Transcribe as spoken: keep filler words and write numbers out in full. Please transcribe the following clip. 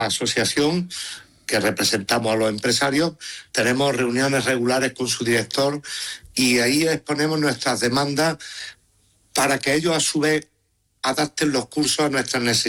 asociación, que representamos a los empresarios, tenemos reuniones regulares con su director y ahí exponemos nuestras demandas para que ellos a su vez adapten los cursos a nuestras necesidades.